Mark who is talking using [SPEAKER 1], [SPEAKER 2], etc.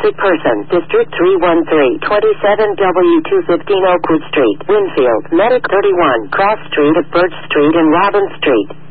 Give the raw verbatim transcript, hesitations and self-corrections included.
[SPEAKER 1] traffic person, District three one three, twenty-seven W two fifteen Oakwood Street, Winfield, Medic thirty-one, Cross Street at Birch Street and Robin Street.